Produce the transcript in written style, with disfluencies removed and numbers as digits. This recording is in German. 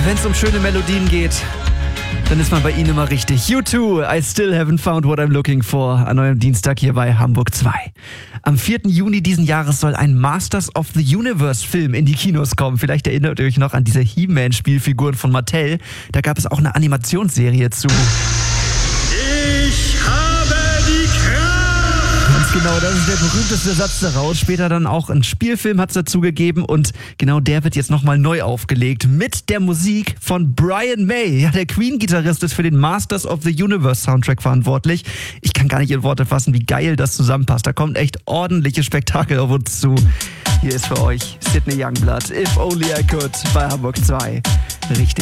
wenn es um schöne Melodien geht, dann ist man bei Ihnen immer richtig. U2, I still haven't found what I'm looking for. An eurem Dienstag hier bei Hamburg 2. Am 4. Juni diesen Jahres soll ein Masters of the Universe Film in die Kinos kommen. Vielleicht erinnert ihr euch noch an diese He-Man-Spielfiguren von Mattel. Da gab es auch eine Animationsserie zu. Ich habe die Kraft! Ganz genau, das ist der berühmteste Satz daraus. Später dann auch ein Spielfilm hat es dazu gegeben und genau der wird jetzt nochmal neu aufgelegt mit der Musik von Brian May. Ja, der Queen-Gitarrist ist für den Masters of the Universe Soundtrack verantwortlich. Ich kann gar nicht in Worte fassen, wie geil das zusammenpasst. Da kommt echt ordentliches Spektakel auf uns zu. Hier ist für euch Sidney Youngblood, If Only I Could bei Hamburg 2. Richtig.